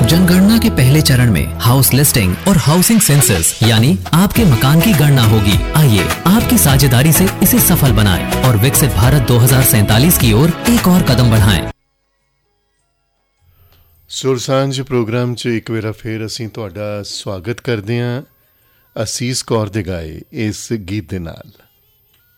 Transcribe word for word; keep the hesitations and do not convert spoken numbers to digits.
जनगणना के पहले चरण में हाउस लिस्टिंग और हाउसिंग सेंसस यानी आपके मकान की गणना होगी। आइए आपकी साझेदारी से इसे सफल बनाएं और विकसित भारत दो हज़ार सैंतालीस की ओर एक और कदम बढ़ाएं। सुरसांझ प्रोग्राम 'ਚ ਇੱਕ ਵਾਰ ਫੇਰ ਅਸੀਂ ਤੁਹਾਡਾ ਸਵਾਗਤ ਕਰਦੇ ਹਾਂ ਅਸੀਸ ਕੌਰ ਦੇ ਗਾਏ ਇਸ ਗੀਤ ਦੇ ਨਾਲ।